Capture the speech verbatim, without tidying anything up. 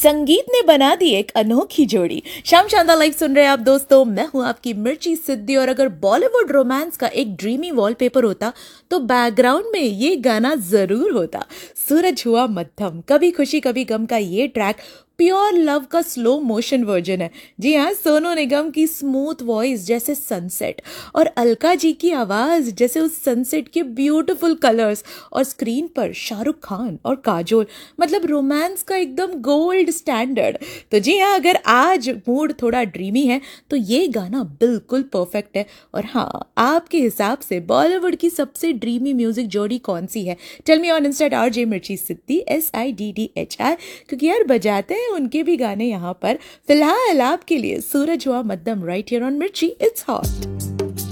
संगीत ने बना दी एक अनोखी जोड़ी। शाम शानदार लाइव सुन रहे हैं आप दोस्तों, मैं हूं आपकी मिर्ची सिद्धि। और अगर बॉलीवुड रोमांस का एक ड्रीमी वॉलपेपर होता तो बैकग्राउंड में ये गाना जरूर होता। सूरज हुआ मध्यम, कभी खुशी कभी गम का ये ट्रैक प्योर लव का स्लो मोशन वर्जन है। जी हाँ, सोनू निगम की स्मूथ वॉइस जैसे सनसेट और अलका जी की आवाज जैसे उस सनसेट के ब्यूटीफुल कलर्स, और स्क्रीन पर शाहरुख खान और काजोल, मतलब रोमांस का एकदम गोल्ड स्टैंडर्ड। तो जी हाँ, अगर आज मूड थोड़ा ड्रीमी है तो ये गाना बिल्कुल परफेक्ट है। और हाँ, आपके हिसाब से बॉलीवुड की सबसे ड्रीमी म्यूजिक जोड़ी कौन सी है? Tell me on Insta R J मिर्ची सिद्धि, S I D D H R, क्योंकि यार बजाते हैं उनके भी गाने यहाँ पर। फिलहाल आपके लिए सूरज हुआ मध्यम, राइट हियर ऑन मिर्ची, इट्स हॉट।